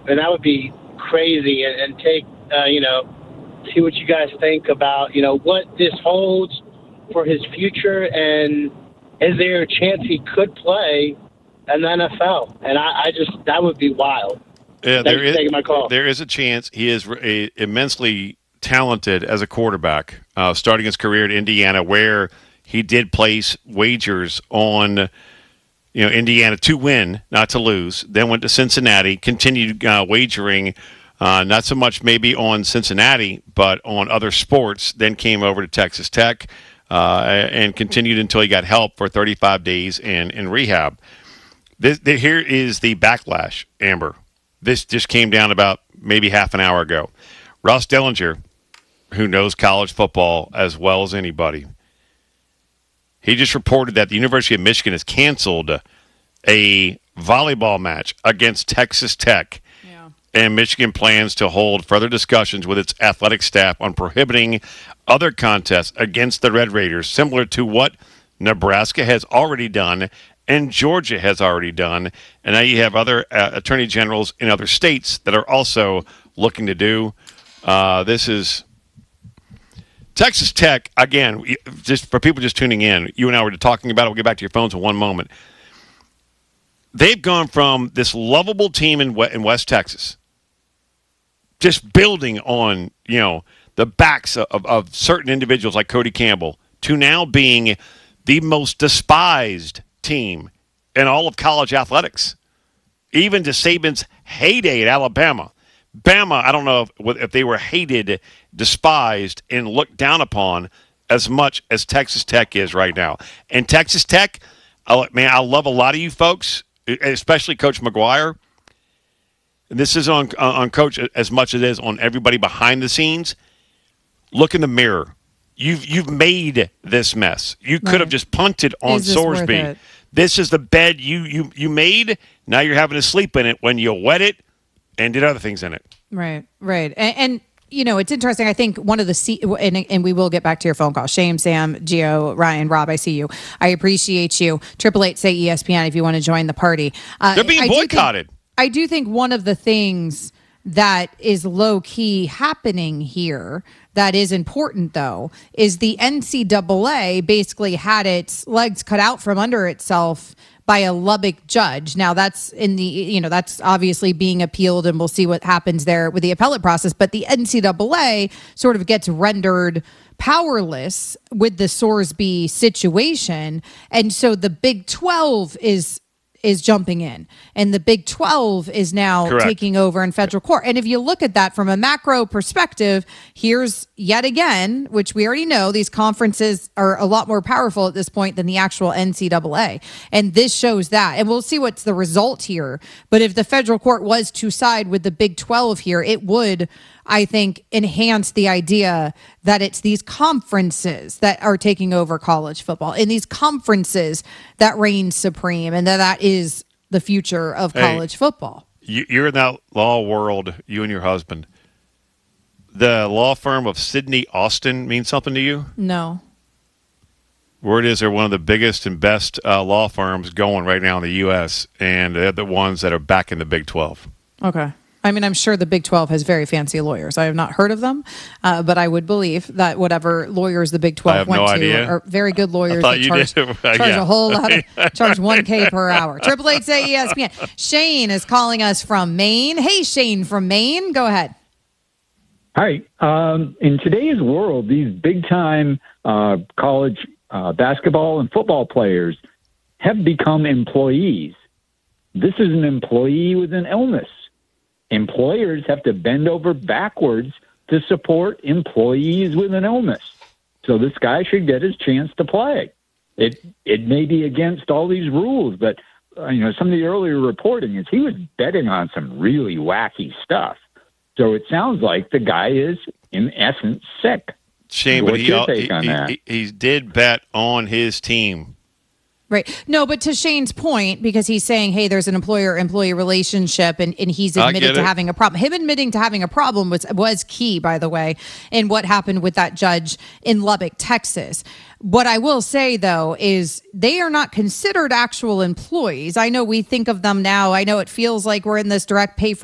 and that would be crazy. And take, see what you guys think about, what this holds for his future, and is there a chance he could play in the NFL? And I just, that would be wild. Yeah, Thanks for taking my call. There is a chance. He is immensely talented as a quarterback, starting his career at Indiana, where he did place wagers on Indiana to win, not to lose. Then went to Cincinnati, continued wagering, not so much maybe on Cincinnati, but on other sports. Then came over to Texas Tech and continued until he got help for 35 days in rehab. Here is the backlash, Amber. This just came down about maybe half an hour ago. Ross Dellinger, who knows college football as well as anybody, he just reported that the University of Michigan has canceled a volleyball match against Texas Tech. Yeah. And Michigan plans to hold further discussions with its athletic staff on prohibiting other contests against the Red Raiders, similar to what Nebraska has already done and Georgia has already done. And now you have other attorney generals in other states that are also looking to do. This is Texas Tech, again, just for people just tuning in, you and I were talking about it. We'll get back to your phones in one moment. They've gone from this lovable team in West Texas, just building on, the backs of certain individuals like Cody Campbell, to now being the most despised team in all of college athletics. Even to Saban's heyday at Alabama. Bama, I don't know if they were hated, despised, and looked down upon as much as Texas Tech is right now. And Texas Tech, I love a lot of you folks, especially Coach McGuire. And this is on Coach as much as it is on everybody behind the scenes. Look in the mirror. You've made this mess. You could have just punted on Sorsby. This is the bed you made. Now you're having to sleep in it when you wet it and did other things in it. Right. And it's interesting. I think one of the and we will get back to your phone call. Shane, Sam, Gio, Ryan, Rob, I see you. I appreciate you. 888 say ESPN if you want to join the party. They're being boycotted. I do think one of the things that is low key happening here that is important, though, is the NCAA basically had its legs cut out from under itself by a Lubbock judge. Now that's that's obviously being appealed, and we'll see what happens there with the appellate process. But the NCAA sort of gets rendered powerless with the Sorsby situation. And so the Big 12 is jumping in, and the Big 12 is now taking over in federal court. And if you look at that from a macro perspective, here's yet again, which we already know, these conferences are a lot more powerful at this point than the actual NCAA. And this shows that. And we'll see what's the result here. But if the federal court was to side with the Big 12 here, it would, I think, enhance the idea that it's these conferences that are taking over college football, and these conferences that reign supreme, and that is the future of college football. You're in that law world, you and your husband. The law firm of Sidney Austin means something to you? No. Word is they're one of the biggest and best law firms going right now in the U.S., and they're the ones that are back in the Big 12. Okay. I mean, I'm sure the Big 12 has very fancy lawyers. I have not heard of them, but I would believe that whatever lawyers the Big 12 went to are very good lawyers that charge a whole lot charge $1,000 per hour. 888 say ESPN. Shane is calling us from Maine. Hey, Shane from Maine. Go ahead. Hi. In today's world, these big-time college basketball and football players have become employees. This is an employee with an illness. Employers have to bend over backwards to support employees with an illness. So this guy should get his chance to play. It may be against all these rules, but some of the earlier reporting is he was betting on some really wacky stuff. So it sounds like the guy is, in essence, sick. Shame, but he did bet on his team. Right. No, but to Shane's point, because he's saying, hey, there's an employer-employee relationship, and he's admitted to having a problem. Him admitting to having a problem was key, by the way, in what happened with that judge in Lubbock, Texas. What I will say, though, is they are not considered actual employees. I know we think of them now. I know it feels like we're in this direct pay for